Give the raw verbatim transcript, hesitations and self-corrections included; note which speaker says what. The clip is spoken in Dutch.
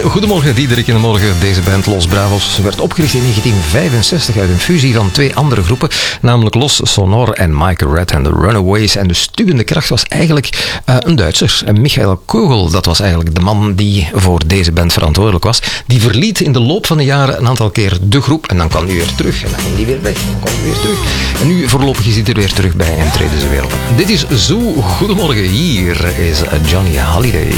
Speaker 1: Goedemorgen, Diederik in de morgen. Deze band Los Bravos werd opgericht in negentien vijfenzestig uit een fusie van twee andere groepen, namelijk Los Sonor en Michael Red and the Runaways. En de stuwende kracht was eigenlijk uh, een Duitser, Michael Kogel. Dat was eigenlijk de man die voor deze band verantwoordelijk was. Die verliet in de loop van de jaren een aantal keer de groep en dan kwam hij weer terug en dan ging hij weer weg en dan kwam hij weer terug. En nu voorlopig is hij er weer terug bij en treden ze weer op. Dit is Zo Goedemorgen. Hier is Johnny Hallyday.